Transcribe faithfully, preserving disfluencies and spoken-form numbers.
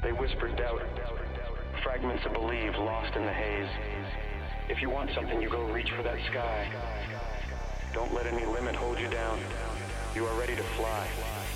They whisper doubt, fragments of belief lost in the haze. If you want something, you go reach for that sky. Don't let any limit hold you down. You are ready to fly.